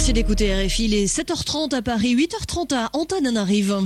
Merci d'écouter RFI, il est 7h30 à Paris, 8h30 à Antananarive.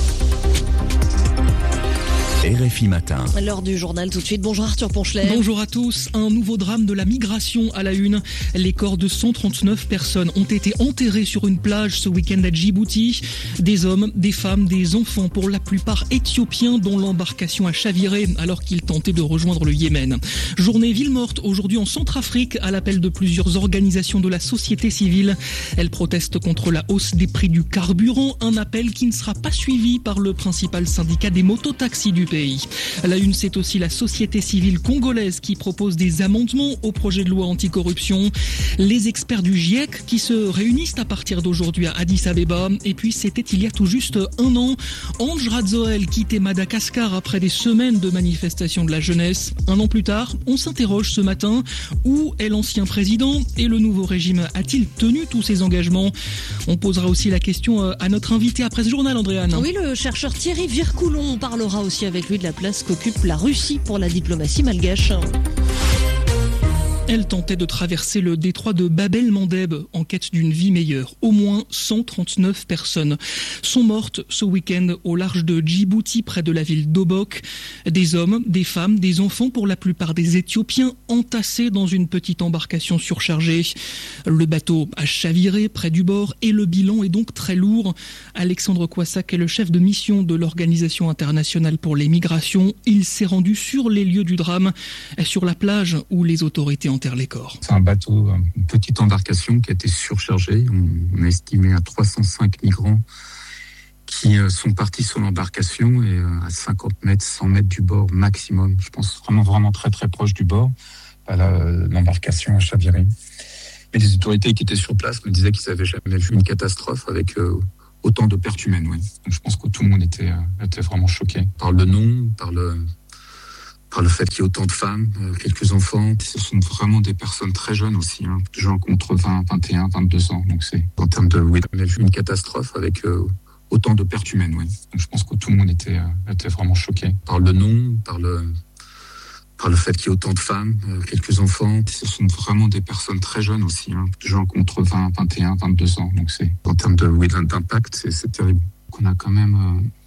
RFI Matin. L'heure du journal tout de suite. Bonjour Arthur Ponchelet. Bonjour à tous. Un nouveau drame de la migration à la une. Les corps de 139 personnes ont été enterrés sur une plage ce week-end à Djibouti. Des hommes, des femmes, des enfants, pour la plupart éthiopiens, dont l'embarcation a chaviré alors qu'ils tentaient de rejoindre le Yémen. Journée ville morte aujourd'hui en Centrafrique à l'appel de plusieurs organisations de la société civile. Elles protestent contre la hausse des prix du carburant, un appel qui ne sera pas suivi par le principal syndicat des mototaxis du pays. À la une, c'est aussi la société civile congolaise qui propose des amendements au projet de loi anticorruption. Les experts du GIEC qui se réunissent à partir d'aujourd'hui à Addis Abeba. Et puis c'était il y a tout juste un an, Ange Radzoel quittait Madagascar après des semaines de manifestations de la jeunesse. Un an plus tard, on s'interroge ce matin, où est l'ancien président et le nouveau régime a-t-il tenu tous ses engagements? On posera aussi la question à notre invité après ce journal, Andréane. Oui, le chercheur Thierry Vircoulon parlera aussi avec lui de la place qu'occupe la Russie pour la diplomatie malgache. Elle tentait de traverser le détroit de Bab el-Mandeb en quête d'une vie meilleure. Au moins 139 personnes sont mortes ce week-end au large de Djibouti, près de la ville d'Obok. Des hommes, des femmes, des enfants, pour la plupart des Éthiopiens, entassés dans une petite embarcation surchargée. Le bateau a chaviré près du bord et le bilan est donc très lourd. Alexandre Kouassak est le chef de mission de l'Organisation internationale pour les migrations. Il s'est rendu sur les lieux du drame, sur la plage où les autorités enterrent les corps. C'est un bateau, une petite embarcation qui a été surchargée. On a estimé à 305 migrants qui sont partis sur l'embarcation et à 50 mètres, 100 mètres du bord maximum. Je pense vraiment très très proche du bord. L'embarcation a chaviré. Mais les autorités qui étaient sur place me disaient qu'ils n'avaient jamais vu une catastrophe avec autant de pertes humaines. Oui. Donc je pense que tout le monde était vraiment choqué par le nom, par le fait qu'il y ait autant de femmes, quelques enfants. Ce sont vraiment des personnes très jeunes aussi, des gens entre 20, 21, 22 ans. Donc c'est en termes de... Oui, on a vu une catastrophe avec autant de pertes humaines. Oui. Donc je pense que tout le monde était vraiment choqué par le nom, par le fait qu'il y ait autant de femmes, quelques enfants. Ce sont vraiment des personnes très jeunes aussi, des gens entre 20, 21, 22 ans. Donc c'est en termes de d'impact, c'est terrible. On a quand même